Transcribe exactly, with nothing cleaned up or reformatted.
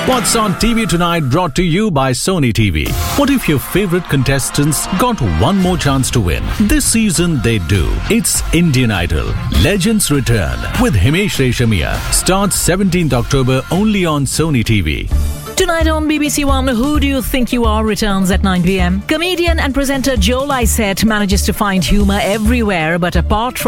What's on T V tonight brought to you by Sony T V. What if your favorite contestants got one more chance to win? This season they do. It's Indian Idol. Legends Return with Himesh Reshammiya. Starts seventeenth October only on Sony T V. Tonight on B B C One, Who Do You Think You Are returns at nine p.m. Comedian and presenter Joe Lycett manages to find humour everywhere, but apart from